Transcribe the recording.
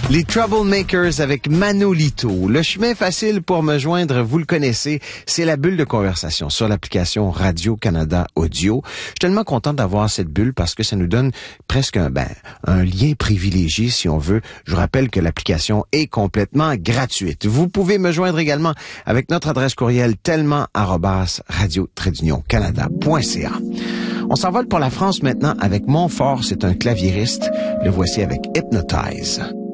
Les Troublemakers avec Manolito. Le chemin facile pour me joindre, vous le connaissez, c'est la bulle de conversation sur l'application Radio-Canada Audio. Je suis tellement content d'avoir cette bulle parce que ça nous donne presque un lien privilégié, si on veut. Je vous rappelle que l'application est complètement gratuite. Vous pouvez me joindre également avec notre adresse courriel tellement@radio-canada.ca. On s'envole pour la France maintenant avec Montfort, c'est un claviériste. Le voici avec Hypnotize.